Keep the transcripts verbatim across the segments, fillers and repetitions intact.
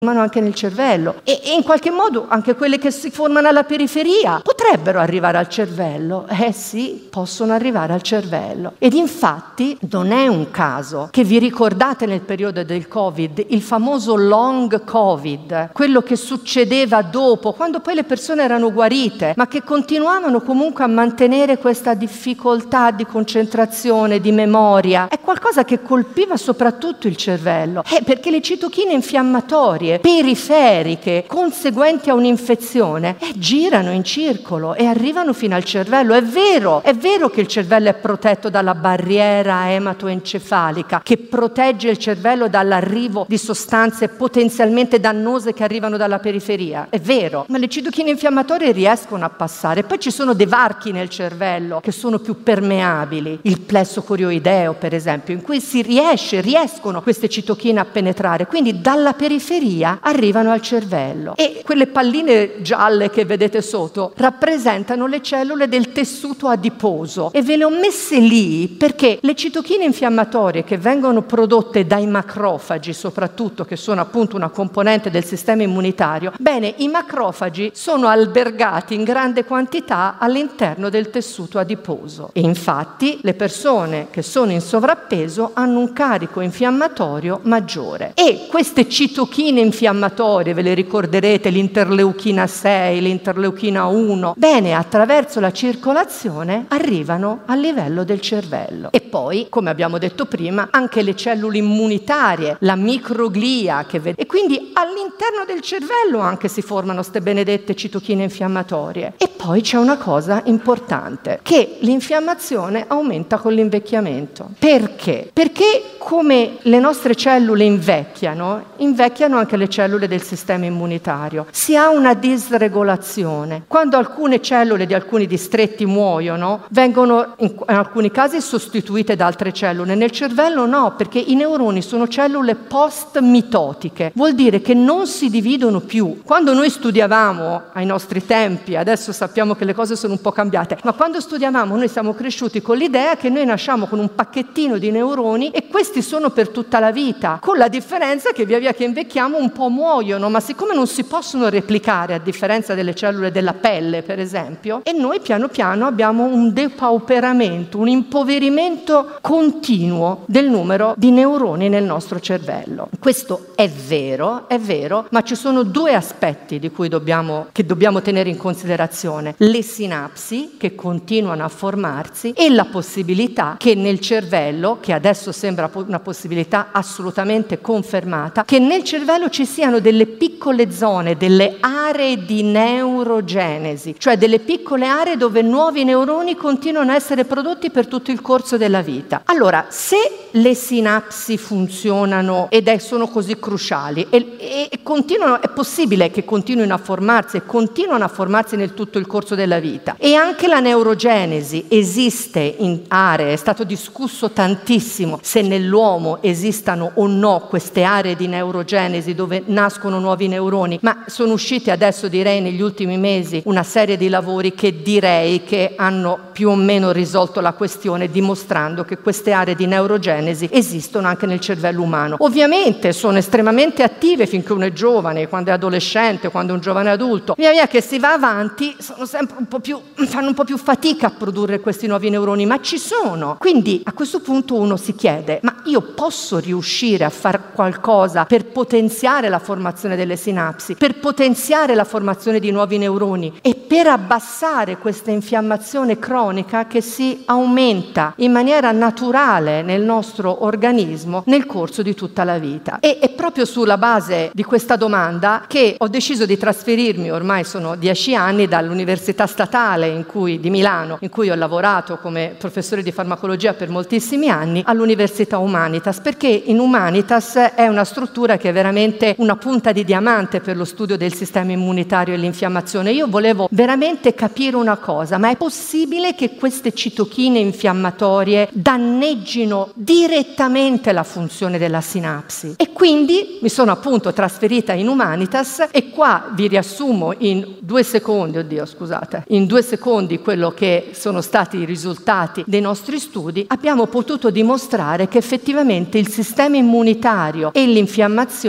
anche nel cervello e, e in qualche modo anche quelle che si formano alla periferia potrebbero arrivare al cervello. Eh sì, possono arrivare al cervello. Ed infatti non è un caso che vi ricordate nel periodo del Covid il famoso long Covid, quello che succedeva dopo, quando poi le persone erano guarite, ma che continuavano comunque a mantenere questa difficoltà di concentrazione, di memoria. È qualcosa che colpiva soprattutto il cervello, eh, perché le citochine infiammatorie periferiche conseguenti a un'infezione eh, girano in circolo e arrivano fino al cervello. È vero, è vero che il cervello è protetto dalla barriera ematoencefalica che protegge il cervello dall'arrivo di sostanze potenzialmente dannose che arrivano dalla periferia. È vero, ma le citochine infiammatorie riescono a passare. Poi ci sono dei varchi nel cervello che sono più permeabili, il plesso corioideo per esempio, in cui si riesce, riescono queste citochine a penetrare, quindi dalla periferia arrivano al cervello. E quelle palline gialle che vedete sotto rappresentano le cellule del tessuto adiposo e ve le ho messe lì perché le citochine infiammatorie che vengono prodotte dai macrofagi soprattutto, che sono appunto una componente del sistema immunitario, bene, i macrofagi sono albergati in grande quantità all'interno del tessuto adiposo e infatti le persone che sono in sovrappeso hanno un carico infiammatorio maggiore e queste citochine infiammatorie, ve le ricorderete, l'interleuchina sei, l'interleuchina uno, bene, attraverso la circolazione arrivano al livello del cervello. E poi, come abbiamo detto prima, anche le cellule immunitarie, la microglia che vede, e quindi all'interno del cervello anche si formano queste benedette citochine infiammatorie. E poi c'è una cosa importante, che l'infiammazione aumenta con l'invecchiamento. Perché? Perché come le nostre cellule invecchiano, invecchiano anche le cellule del sistema immunitario. Si ha una disregolazione. Quando alcune cellule di alcuni distretti muoiono, vengono in, in alcuni casi sostituite da altre cellule. Nel cervello no, perché i neuroni sono cellule post-mitotiche. Vuol dire che non si dividono più. Quando noi studiavamo ai nostri tempi, adesso sappiamo che le cose sono un po' cambiate, ma quando studiavamo noi siamo cresciuti con l'idea che noi nasciamo con un pacchettino di neuroni e questi sono per tutta la vita, con la differenza che via via che invecchiamo un po' muoiono, ma siccome non si possono replicare a differenza delle cellule della pelle per esempio, e noi piano piano abbiamo un depauperamento, un impoverimento continuo del numero di neuroni nel nostro cervello. Questo è vero, è vero, ma ci sono due aspetti di cui dobbiamo, che dobbiamo tenere in considerazione: le sinapsi che continuano a formarsi e la possibilità che nel cervello, che adesso sembra una possibilità assolutamente confermata, che nel cervello ci siano delle piccole zone, delle aree di neurogenesi, cioè delle piccole aree dove nuovi neuroni continuano a essere prodotti per tutto il corso della vita. Allora, se le sinapsi funzionano ed è, sono così cruciali e, e, e continuano, è possibile che continuino a formarsi e continuano a formarsi nel tutto il corso della vita, e anche la neurogenesi esiste in aree, è stato discusso tantissimo se nell'uomo esistano o no queste aree di neurogenesi dove nascono nuovi neuroni, ma sono usciti adesso, direi negli ultimi mesi, una serie di lavori che direi che hanno più o meno risolto la questione, dimostrando che queste aree di neurogenesi esistono anche nel cervello umano. Ovviamente sono estremamente attive finché uno è giovane, quando è adolescente, quando è un giovane adulto. Via via che si va avanti sono sempre un po' più, fanno un po' più fatica a produrre questi nuovi neuroni, ma ci sono. Quindi a questo punto uno si chiede: ma io posso riuscire a fare qualcosa per potenziare la formazione delle sinapsi, per potenziare la formazione di nuovi neuroni e per abbassare questa infiammazione cronica che si aumenta in maniera naturale nel nostro organismo nel corso di tutta la vita? E è proprio sulla base di questa domanda che ho deciso di trasferirmi, ormai sono dieci anni, dall'Università Statale in cui, di Milano, in cui ho lavorato come professore di farmacologia per moltissimi anni, all'Università Humanitas, perché in Humanitas è una struttura che è veramente una punta di diamante per lo studio del sistema immunitario e l'infiammazione. Io volevo veramente capire una cosa: ma è possibile che queste citochine infiammatorie danneggino direttamente la funzione della sinapsi? E quindi mi sono appunto trasferita in Humanitas e qua vi riassumo in due secondi, oddio scusate, in due secondi quello che sono stati i risultati dei nostri studi. Abbiamo potuto dimostrare che effettivamente il sistema immunitario e l'infiammazione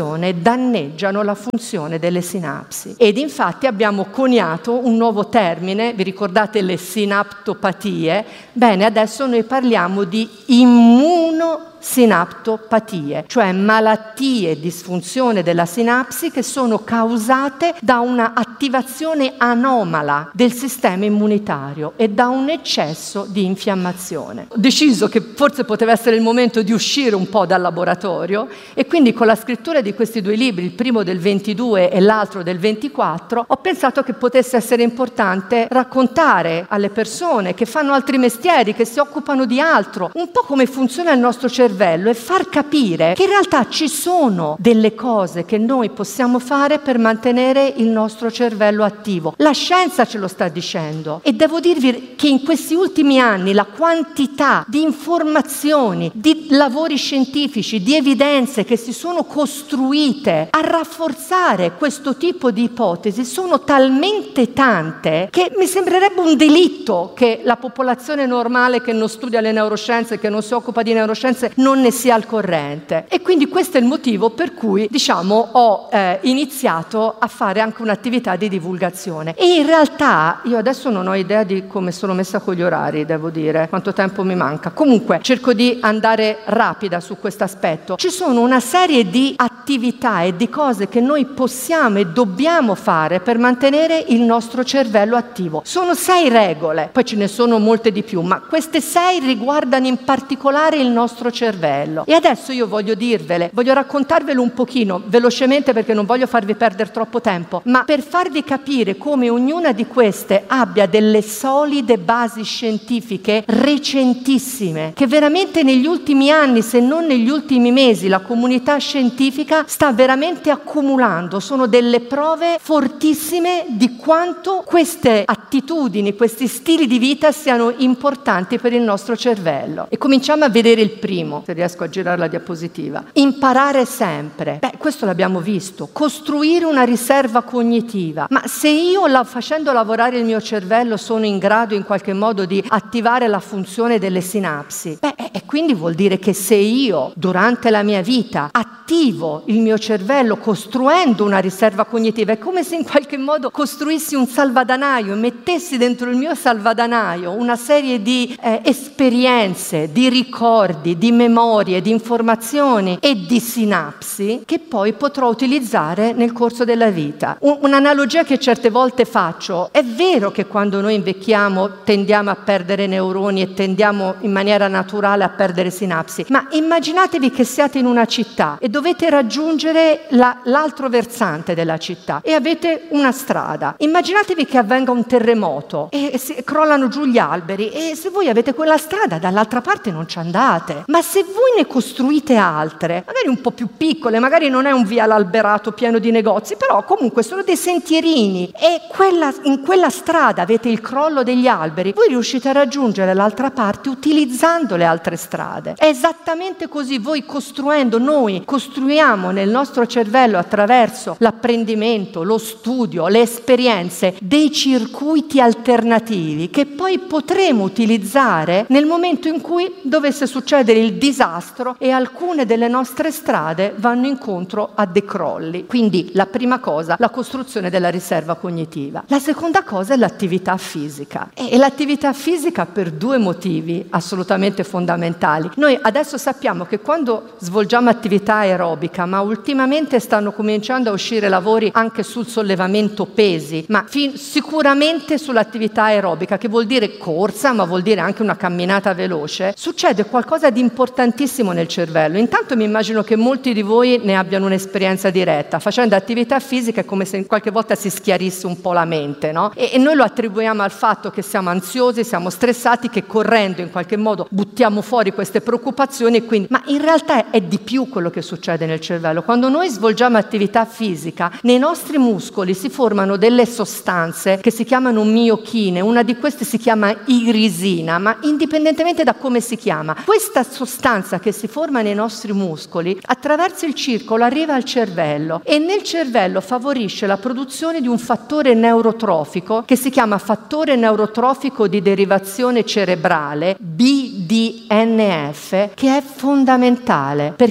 danneggiano la funzione delle sinapsi. Ed infatti abbiamo coniato un nuovo termine, vi ricordate le sinaptopatie? Bene, adesso noi parliamo di immuno sinaptopatie, cioè malattie, disfunzione della sinapsi che sono causate da una attivazione anomala del sistema immunitario e da un eccesso di infiammazione. Ho deciso che forse poteva essere il momento di uscire un po' dal laboratorio e quindi con la scrittura di questi due libri, il primo del ventidue e l'altro del ventiquattro, ho pensato che potesse essere importante raccontare alle persone che fanno altri mestieri, che si occupano di altro, un po' come funziona il nostro cervello e far capire che in realtà ci sono delle cose che noi possiamo fare per mantenere il nostro cervello attivo. La scienza ce lo sta dicendo e devo dirvi che in questi ultimi anni la quantità di informazioni, di lavori scientifici, di evidenze che si sono costruite a rafforzare questo tipo di ipotesi sono talmente tante che mi sembrerebbe un delitto che la popolazione normale che non studia le neuroscienze, che non si occupa di neuroscienze, non ne sia al corrente. E quindi questo è il motivo per cui, diciamo, ho eh, iniziato a fare anche un'attività di divulgazione. E in realtà io adesso non ho idea di come sono messa con gli orari, devo dire, quanto tempo mi manca. Comunque cerco di andare rapida su questo aspetto. Ci sono una serie di attività e di cose che noi possiamo e dobbiamo fare per mantenere il nostro cervello attivo. Sono sei regole, poi ce ne sono molte di più, ma queste sei riguardano in particolare il nostro cervello. E adesso io voglio dirvele, voglio raccontarvelo un pochino velocemente perché non voglio farvi perdere troppo tempo, ma per farvi capire come ognuna di queste abbia delle solide basi scientifiche recentissime, che veramente negli ultimi anni, se non negli ultimi mesi, la comunità scientifica sta veramente accumulando. Sono delle prove fortissime di quanto queste attitudini, questi stili di vita siano importanti per il nostro cervello. E cominciamo a vedere il primo. Se riesco a girare la diapositiva. Imparare sempre. Beh, questo l'abbiamo visto. Costruire una riserva cognitiva. Ma se io, la, facendo lavorare il mio cervello, sono in grado in qualche modo di attivare la funzione delle sinapsi, beh, e quindi vuol dire che se io, durante la mia vita, attivo il mio cervello costruendo una riserva cognitiva, è come se in qualche modo costruissi un salvadanaio, mettessi dentro il mio salvadanaio una serie di eh, esperienze, di ricordi, di memorie, di informazioni e di sinapsi che poi potrò utilizzare nel corso della vita. Un, un'analogia che certe volte faccio: è vero che quando noi invecchiamo tendiamo a perdere neuroni e tendiamo in maniera naturale a perdere sinapsi, ma immaginatevi che siate in una città e dovete raggiungere la, l'altro versante della città e avete una strada. Immaginatevi che avvenga un terremoto e si crollano giù gli alberi e se voi avete quella strada dall'altra parte non ci andate. Ma se voi ne costruite altre, magari un po' più piccole, magari non è un viale alberato pieno di negozi, però comunque sono dei sentierini e quella, in quella strada avete il crollo degli alberi, voi riuscite a raggiungere l'altra parte utilizzando le altre strade. È esattamente così, voi costruendo, noi costruiamo nel nostro cervello attraverso l'apprendimento, lo studio, le esperienze, dei circuiti alternativi che poi potremo utilizzare nel momento in cui dovesse succedere il disastro e alcune delle nostre strade vanno incontro a dei crolli. Quindi la prima cosa, la costruzione della riserva cognitiva. La seconda cosa è l'attività fisica. E l'attività fisica per due motivi assolutamente fondamentali. Noi adesso sappiamo che quando svolgiamo attività aerobica, ma ultimamente stanno cominciando a uscire lavori anche sul sollevamento pesi, ma fin- sicuramente sull'attività aerobica, che vuol dire corsa, ma vuol dire anche una camminata veloce, succede qualcosa di importantissimo nel cervello. Intanto mi immagino che molti di voi ne abbiano un'esperienza diretta. Facendo attività fisica è come se qualche volta si schiarisse un po' la mente, no? E, e noi lo attribuiamo al fatto che siamo ansiosi, siamo stressati, che correndo in qualche modo buttiamo fuori queste preoccupazioni e quindi... Ma in realtà è di più quello che succede nel cervello. Quando noi svolgiamo attività fisica, nei nostri muscoli si formano delle sostanze che si chiamano miochine. Una di queste si chiama irisina, ma indipendentemente da come si chiama, questa sostanza che si forma nei nostri muscoli attraverso il circolo arriva al cervello e nel cervello favorisce la produzione di un fattore neurotrofico che si chiama fattore neurotrofico di derivazione cerebrale, B D N F, che è fondamentale perché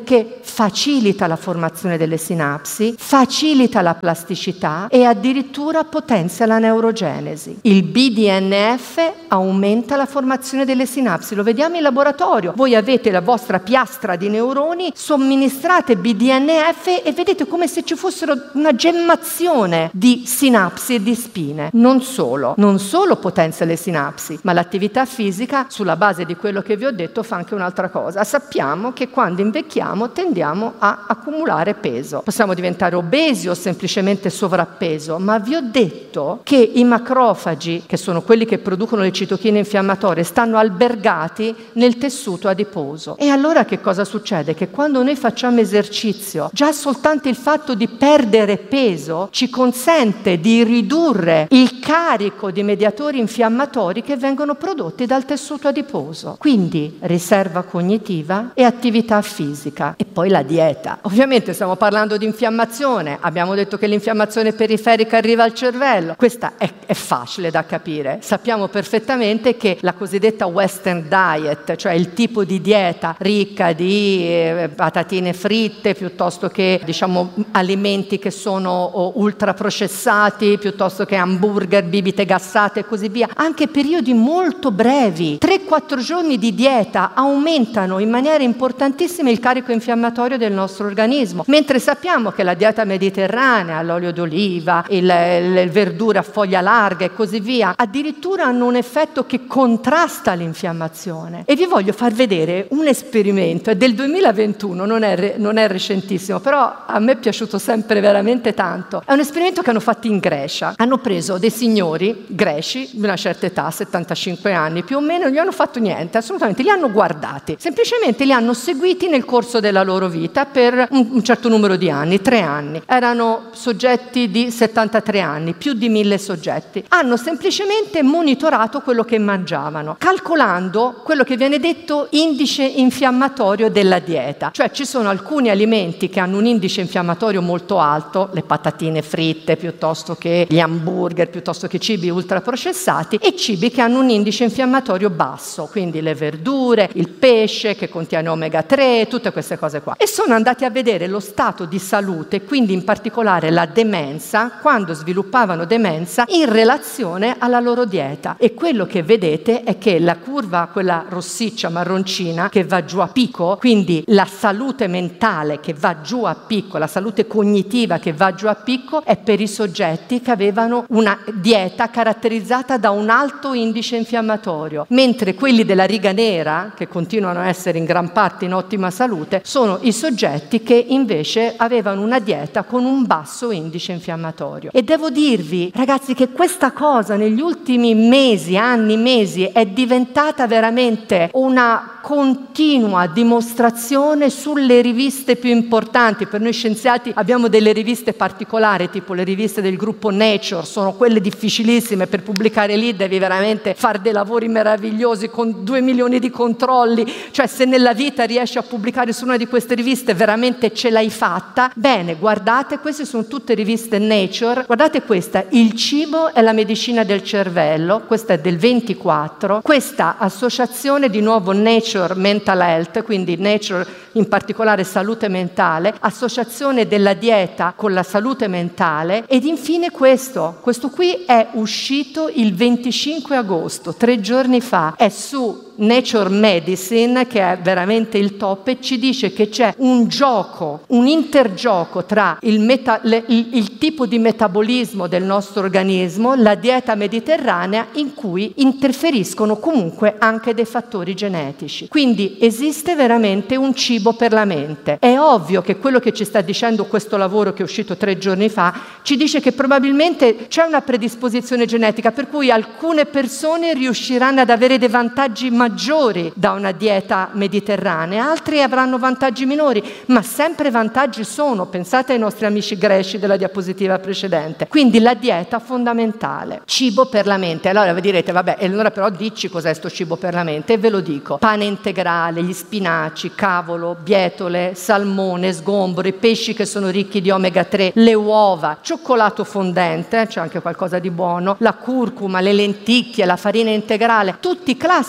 facilita la formazione delle sinapsi, facilita la plasticità e addirittura potenzia la neurogenesi. Il B D N F aumenta la formazione delle sinapsi, lo vediamo in laboratorio. Voi avete la vostra piastra di neuroni, somministrate B D N F e vedete come se ci fossero una gemmazione di sinapsi e di spine. Non solo, non solo potenzia le sinapsi, ma l'attività fisica, sulla base di quello che vi ho detto, fa anche un'altra cosa. Sappiamo che quando invecchiamo tendiamo a accumulare peso. Possiamo diventare obesi o semplicemente sovrappeso, ma vi ho detto che i macrofagi, che sono quelli che producono le citochine infiammatorie, stanno albergati nel tessuto adiposo. E allora che cosa succede? Che quando noi facciamo esercizio, già soltanto il fatto di perdere peso ci consente di ridurre il carico di mediatori infiammatori che vengono prodotti dal tessuto adiposo. Quindi riserva cognitiva e attività fisica. E poi la dieta. Ovviamente stiamo parlando di infiammazione, abbiamo detto che l'infiammazione periferica arriva al cervello. Questa è, è facile da capire. Sappiamo perfettamente che la cosiddetta Western Diet, cioè il tipo di dieta ricca di eh, patatine fritte piuttosto che diciamo alimenti che sono oh, ultraprocessati, piuttosto che hamburger, bibite gassate e così via, anche periodi molto brevi, tre quattro giorni di dieta aumentano in maniera importantissima il carico infiammatorio del nostro organismo, mentre sappiamo che la dieta mediterranea, l'olio d'oliva, il, il verdura a foglia larga e così via, addirittura hanno un effetto che contrasta l'infiammazione. E vi voglio far vedere un esperimento, è del duemilaventuno, non è, non è recentissimo, però a me è piaciuto sempre veramente tanto. È un esperimento che hanno fatto in Grecia. Hanno preso dei signori greci di una certa età, settantacinque anni più o meno, non gli hanno fatto niente, assolutamente, li hanno guardati, semplicemente li hanno seguiti nel corso della loro vita per un, un certo numero di anni, tre anni. Erano soggetti di settantatré anni, più di mille soggetti. Hanno semplicemente monitorato quello che mangiavano, calcolando quello che viene detto indice infiammatorio della dieta. Cioè ci sono alcuni alimenti che hanno un indice infiammatorio molto alto, le patatine fritte piuttosto che gli hamburger, piuttosto che cibi ultraprocessati, e cibi che hanno un indice infiammatorio basso, quindi le verdure, il pesce che contiene omega tre, tutte queste cose qua. E sono andati a vedere lo stato di salute, quindi in particolare la demenza, quando sviluppavano demenza in relazione alla loro dieta. E quello che vedete è che la curva, quella rossiccia, marroncina, che va giù a picco, quindi la salute mentale che va giù a picco, la salute cognitiva che va giù a picco, è per i soggetti che avevano una dieta caratterizzata da un alto indice infiammatorio, mentre quelli della riga nera, che continuano a essere in gran parte in ottima salute, sono i soggetti che invece avevano una dieta con un basso indice infiammatorio. E devo dirvi, ragazzi, che questa cosa negli ultimi mesi, anni, mesi, è diventata veramente una continua dimostrazione sulle riviste più importanti. Per noi scienziati abbiamo delle riviste particolari, tipo le riviste del gruppo Nature, sono quelle difficilissime, per pubblicare lì devi veramente fare dei lavori meravigliosi con due milioni di controlli, cioè se nella vita riesci a pubblicare su una di queste riviste veramente ce l'hai fatta. Bene, guardate, queste sono tutte riviste Nature, guardate questa, il cibo è la medicina del cervello, questa è del ventiquattro, questa associazione di nuovo Nature Mental Health, quindi Nature in particolare salute mentale, associazione della dieta con la salute mentale, ed infine questo, questo qui è uscito il venticinque agosto, tre giorni fa, è su Nature Medicine, che è veramente il top, e ci dice che c'è un gioco, un intergioco tra il, meta, le, il, il tipo di metabolismo del nostro organismo, la dieta mediterranea, in cui interferiscono comunque anche dei fattori genetici. Quindi esiste veramente un cibo per la mente. È ovvio che quello che ci sta dicendo questo lavoro, che è uscito tre giorni fa, ci dice che probabilmente c'è una predisposizione genetica per cui alcune persone riusciranno ad avere dei vantaggi maggiori da una dieta mediterranea, altri avranno vantaggi minori, ma sempre vantaggi sono. Pensate ai nostri amici greci della diapositiva precedente. Quindi la dieta fondamentale, cibo per la mente. Allora vi direte, vabbè, e allora però dici cos'è sto cibo per la mente, e ve lo dico: pane integrale, gli spinaci, cavolo, bietole, salmone, sgombro, pesci che sono ricchi di omega tre, le uova, cioccolato fondente, c'è anche qualcosa di buono, la curcuma, le lenticchie, la farina integrale, tutti classici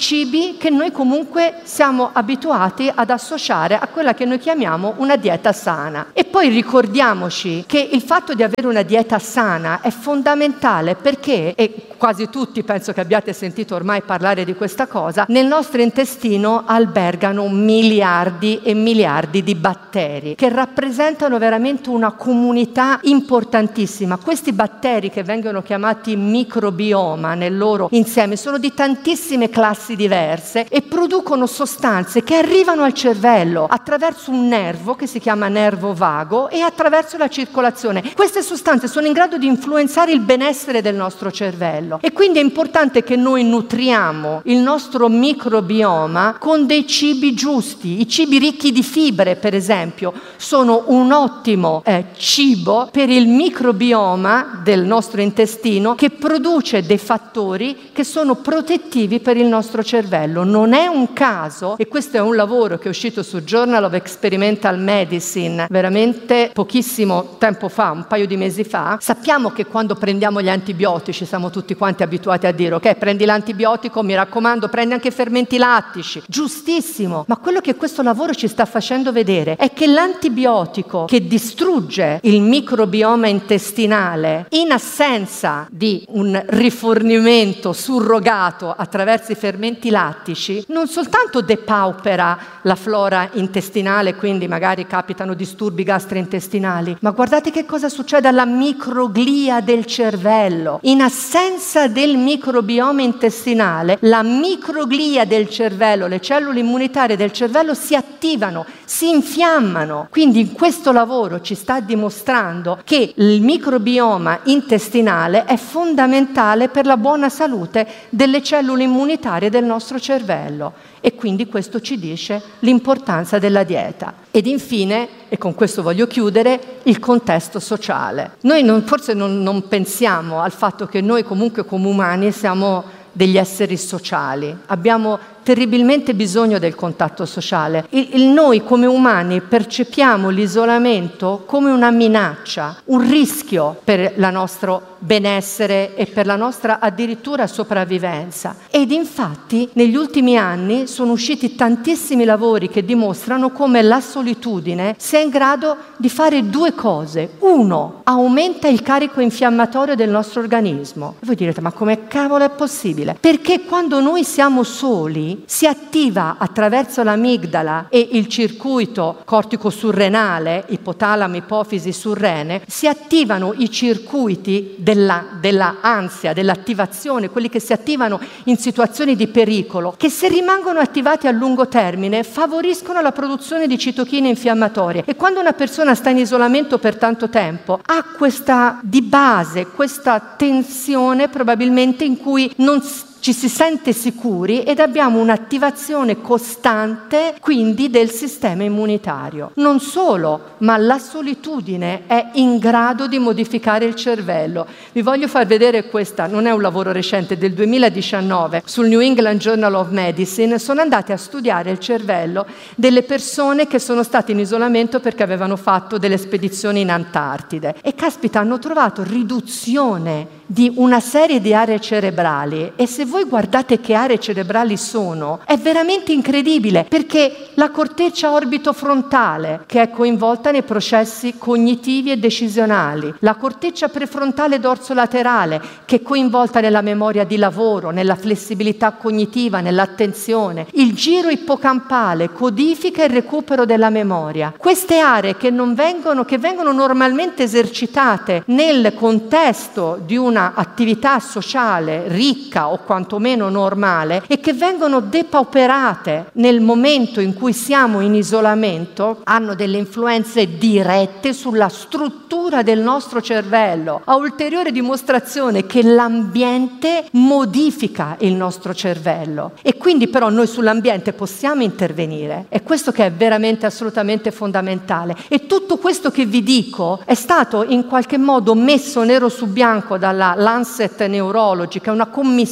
cibi che noi comunque siamo abituati ad associare a quella che noi chiamiamo una dieta sana. E poi ricordiamoci che il fatto di avere una dieta sana è fondamentale perché, e quasi tutti penso che abbiate sentito ormai parlare di questa cosa, nel nostro intestino albergano miliardi e miliardi di batteri che rappresentano veramente una comunità importantissima. Questi batteri, che vengono chiamati microbioma nel loro insieme, sono di tantissime classi diverse e producono sostanze che arrivano al cervello attraverso un nervo che si chiama nervo vago e attraverso la circolazione. Queste sostanze sono in grado di influenzare il benessere del nostro cervello e quindi è importante che noi nutriamo il nostro microbioma con dei cibi giusti. I cibi ricchi di fibre, per esempio, sono un ottimo eh, cibo per il microbioma del nostro intestino, che produce dei fattori che sono protettivi per il nostro cervello. Non è un caso, e questo è un lavoro che è uscito sul Journal of Experimental Medicine veramente pochissimo tempo fa, un paio di mesi fa. Sappiamo che quando prendiamo gli antibiotici siamo tutti quanti abituati a dire: ok, prendi l'antibiotico, mi raccomando, prendi anche fermenti lattici. Giustissimo, ma quello che questo lavoro ci sta facendo vedere è che l'antibiotico che distrugge il microbioma intestinale in assenza di un rifornimento surrogato attraverso i fermenti lattici non soltanto depaupera la flora intestinale, quindi magari capitano disturbi gastrointestinali, ma guardate che cosa succede alla microglia del cervello. In assenza del microbioma intestinale, la microglia del cervello, le cellule immunitarie del cervello si attivano, si infiammano. Quindi in questo lavoro ci sta dimostrando che il microbioma intestinale è fondamentale per la buona salute delle cellule immunitarie del nostro cervello, e quindi questo ci dice l'importanza della dieta. Ed infine, e con questo voglio chiudere, il contesto sociale. Noi non, forse non, non pensiamo al fatto che noi comunque come umani siamo degli esseri sociali, abbiamo terribilmente bisogno del contatto sociale. Il, il noi come umani percepiamo l'isolamento come una minaccia, un rischio per il nostro benessere e per la nostra addirittura sopravvivenza. Ed infatti negli ultimi anni sono usciti tantissimi lavori che dimostrano come la solitudine sia in grado di fare due cose. Uno, aumenta il carico infiammatorio del nostro organismo. E voi direte: ma come cavolo è possibile? Perché quando noi siamo soli si attiva attraverso l'amigdala e il circuito cortico-surrenale, ipotalamo, ipofisi, surrene, si attivano i circuiti della, della ansia, dell'attivazione, quelli che si attivano in situazioni di pericolo, che se rimangono attivati a lungo termine favoriscono la produzione di citochine infiammatorie. E quando una persona sta in isolamento per tanto tempo ha questa di base, questa tensione probabilmente in cui non ci si sente sicuri ed abbiamo un'attivazione costante quindi del sistema immunitario. Non solo, ma la solitudine è in grado di modificare il cervello. Vi voglio far vedere questa, non è un lavoro recente, del duemiladiciannove, sul New England Journal of Medicine. Sono andati a studiare il cervello delle persone che sono state in isolamento perché avevano fatto delle spedizioni in Antartide. E caspita, hanno trovato riduzione di una serie di aree cerebrali, e se voi guardate che aree cerebrali sono, è veramente incredibile, perché la corteccia orbitofrontale, che è coinvolta nei processi cognitivi e decisionali, la corteccia prefrontale dorsolaterale, che è coinvolta nella memoria di lavoro, nella flessibilità cognitiva, nell'attenzione, il giro ippocampale codifica il recupero della memoria. Queste aree che non vengono, che vengono normalmente esercitate nel contesto di una attività sociale ricca o quantomeno normale, e che vengono depauperate nel momento in cui siamo in isolamento, hanno delle influenze dirette sulla struttura del nostro cervello, a ulteriore dimostrazione che l'ambiente modifica il nostro cervello. E quindi però noi sull'ambiente possiamo intervenire, è questo che è veramente assolutamente fondamentale. E tutto questo che vi dico è stato in qualche modo messo nero su bianco dalla Lancet Neurology, che è una commissione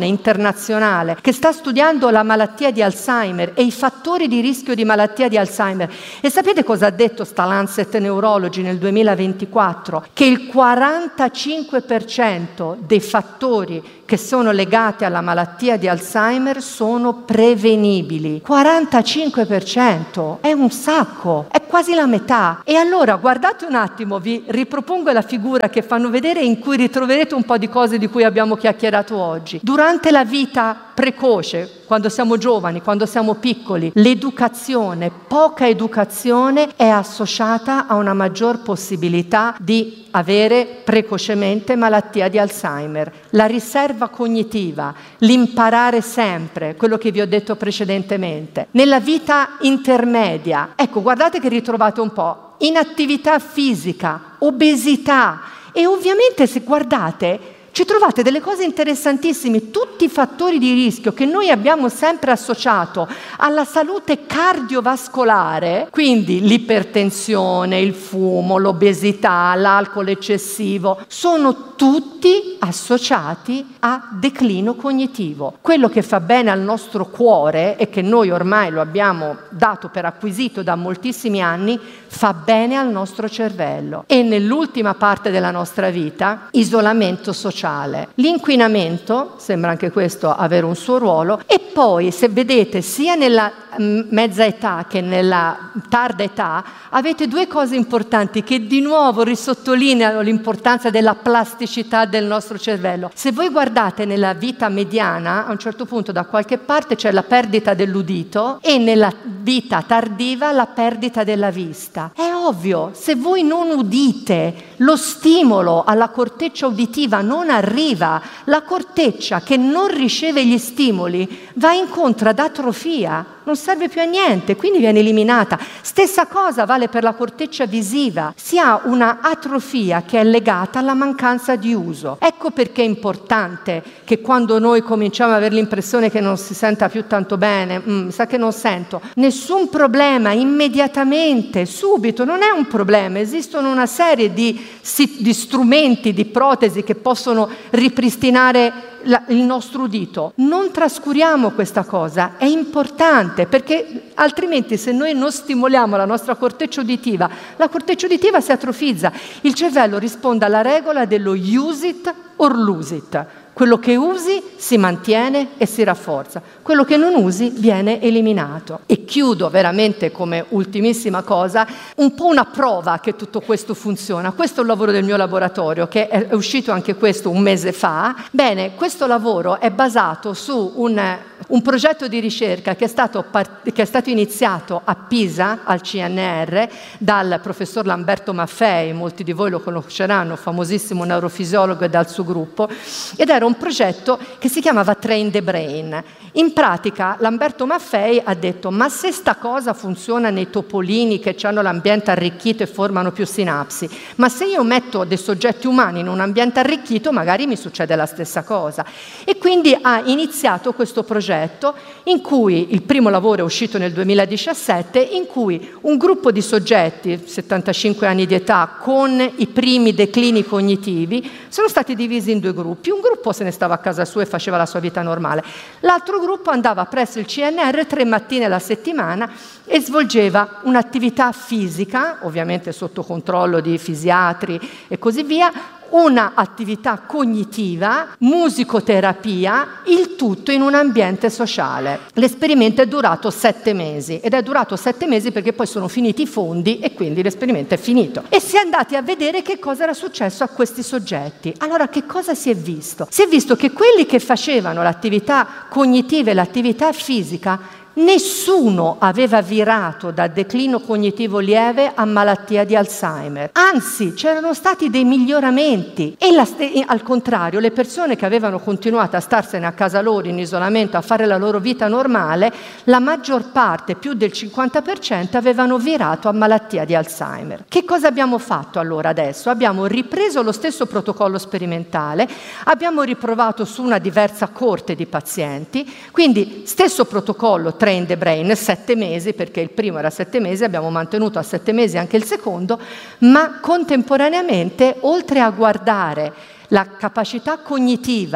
un'associazione internazionale che sta studiando la malattia di Alzheimer e i fattori di rischio di malattia di Alzheimer. E sapete cosa ha detto sta Lancet Neurology nel duemilaventiquattro? Che il quarantacinque per cento dei fattori che sono legati alla malattia di Alzheimer sono prevenibili. quarantacinque per cento è un sacco, è quasi la metà. E allora guardate un attimo, vi ripropongo la figura che fanno vedere, in cui ritroverete un po' di cose di cui abbiamo chiacchierato oggi. Durante la vita precoce, quando siamo giovani, quando siamo piccoli, l'educazione, poca educazione, è associata a una maggior possibilità di avere precocemente malattia di Alzheimer. La riserva cognitiva, l'imparare sempre, quello che vi ho detto precedentemente. Nella vita intermedia, ecco, guardate che ritrovate un po', inattività fisica, obesità, e ovviamente se guardate ci trovate delle cose interessantissime, tutti i fattori di rischio che noi abbiamo sempre associato alla salute cardiovascolare, quindi l'ipertensione, il fumo, l'obesità, l'alcol eccessivo, sono tutti associati a declino cognitivo. Quello che fa bene al nostro cuore e che noi ormai lo abbiamo dato per acquisito da moltissimi anni, fa bene al nostro cervello. E nell'ultima parte della nostra vita, isolamento sociale. L'inquinamento, sembra anche questo avere un suo ruolo, e poi se vedete sia nella mezza età che nella tarda età avete due cose importanti che di nuovo risottolineano l'importanza della plasticità del nostro cervello. Se voi guardate nella vita mediana, a un certo punto da qualche parte c'è la perdita dell'udito e nella vita tardiva la perdita della vista. È ovvio, se voi non udite, lo stimolo alla corteccia uditiva non arriva, la corteccia che non riceve gli stimoli va incontro ad atrofia, non serve più a niente, quindi viene eliminata. Stessa cosa vale per la corteccia visiva, si ha una atrofia che è legata alla mancanza di uso. Ecco perché è importante che quando noi cominciamo ad avere l'impressione che non si senta più tanto bene, mm, sa che non sento, nessun problema, immediatamente, subito, non è un problema, esistono una serie di, di strumenti, di protesi che possono ripristinare La, il nostro udito. Non trascuriamo questa cosa, è importante, perché altrimenti se noi non stimoliamo la nostra corteccia uditiva, la corteccia uditiva si atrofizza, il cervello risponde alla regola dello use it or lose it. Quello che usi si mantiene e si rafforza, quello che non usi viene eliminato. E chiudo veramente come ultimissima cosa, un po' una prova che tutto questo funziona. Questo è un lavoro del mio laboratorio, che è uscito anche questo un mese fa. Bene, questo lavoro è basato su un, un progetto di ricerca che è, stato part- che è stato iniziato a Pisa, al C N R, dal professor Lamberto Maffei, molti di voi lo conosceranno, famosissimo neurofisiologo, e dal suo gruppo, ed era un progetto che si chiamava Train the Brain. In pratica Lamberto Maffei ha detto: ma se sta cosa funziona nei topolini che hanno l'ambiente arricchito e formano più sinapsi, ma se io metto dei soggetti umani in un ambiente arricchito magari mi succede la stessa cosa. E quindi ha iniziato questo progetto, in cui il primo lavoro è uscito nel duemiladiciassette, in cui un gruppo di soggetti, settantacinque anni di età, con i primi declini cognitivi, sono stati divisi in due gruppi. Un gruppo se ne stava a casa sua e faceva la sua vita normale, l'altro gruppo andava presso il C N R tre mattine alla settimana e svolgeva un'attività fisica, ovviamente sotto controllo di fisiatri e così via, una attività cognitiva, musicoterapia, il tutto in un ambiente sociale. L'esperimento è durato sette mesi ed è durato sette mesi perché poi sono finiti i fondi e quindi l'esperimento è finito. E si è andati a vedere che cosa era successo a questi soggetti. Allora, che cosa si è visto? Si è visto che quelli che facevano l'attività cognitiva e l'attività fisica, nessuno aveva virato da declino cognitivo lieve a malattia di Alzheimer. Anzi, c'erano stati dei miglioramenti. E la, al contrario, le persone che avevano continuato a starsene a casa loro in isolamento, a fare la loro vita normale, la maggior parte, più del cinquanta per cento, avevano virato a malattia di Alzheimer. Che cosa abbiamo fatto allora adesso? Abbiamo ripreso lo stesso protocollo sperimentale, abbiamo riprovato su una diversa coorte di pazienti, quindi stesso protocollo, Train the Brain, sette mesi, perché il primo era sette mesi, abbiamo mantenuto a sette mesi anche il secondo, ma contemporaneamente, oltre a guardare la capacità cognitiva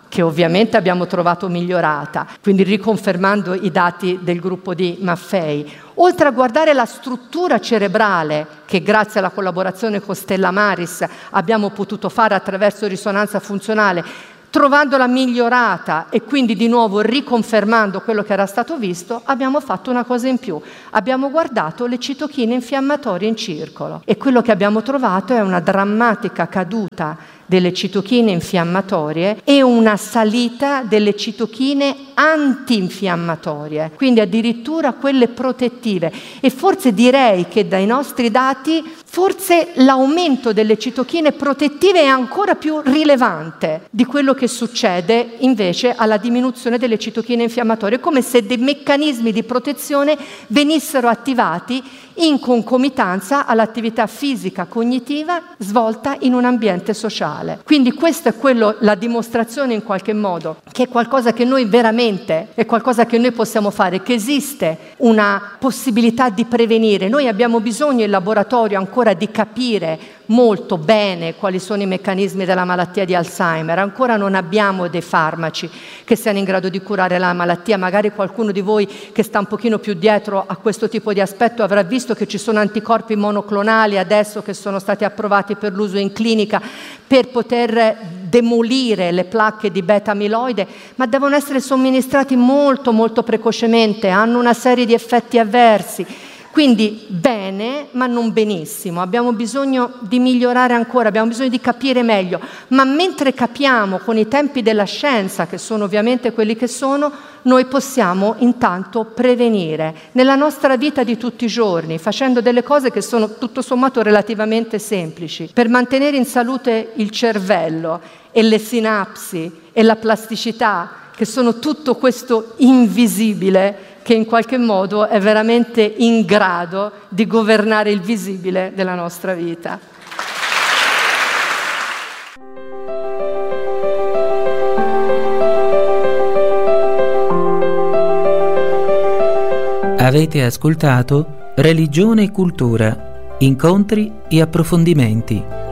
che ovviamente abbiamo trovato migliorata, quindi riconfermando i dati del gruppo di Maffei, oltre a guardare la struttura cerebrale che grazie alla collaborazione con Stella Maris abbiamo potuto fare attraverso risonanza funzionale, trovandola migliorata e quindi di nuovo riconfermando quello che era stato visto, abbiamo fatto una cosa in più. Abbiamo guardato le citochine infiammatorie in circolo e quello che abbiamo trovato è una drammatica caduta delle citochine infiammatorie e una salita delle citochine antinfiammatorie, quindi addirittura quelle protettive. E forse direi che dai nostri dati forse l'aumento delle citochine protettive è ancora più rilevante di quello che succede invece alla diminuzione delle citochine infiammatorie, come se dei meccanismi di protezione venissero attivati in concomitanza all'attività fisica cognitiva svolta in un ambiente sociale. Quindi questa è quello, la dimostrazione in qualche modo che è qualcosa che noi veramente, è qualcosa che noi possiamo fare, che esiste una possibilità di prevenire. Noi abbiamo bisogno in laboratorio ancora di capire molto bene quali sono i meccanismi della malattia di Alzheimer, ancora non abbiamo dei farmaci che siano in grado di curare la malattia. Magari qualcuno di voi che sta un pochino più dietro a questo tipo di aspetto avrà visto che ci sono anticorpi monoclonali adesso che sono stati approvati per l'uso in clinica per poter demolire le placche di beta-amiloide, ma devono essere somministrati molto molto precocemente, hanno una serie di effetti avversi. Quindi bene, ma non benissimo. Abbiamo bisogno di migliorare ancora, abbiamo bisogno di capire meglio. Ma mentre capiamo con i tempi della scienza, che sono ovviamente quelli che sono, noi possiamo intanto prevenire nella nostra vita di tutti i giorni, facendo delle cose che sono tutto sommato relativamente semplici, per mantenere in salute il cervello e le sinapsi e la plasticità, che sono tutto questo invisibile che in qualche modo è veramente in grado di governare il visibile della nostra vita. Avete ascoltato Religione e Cultura, incontri e approfondimenti.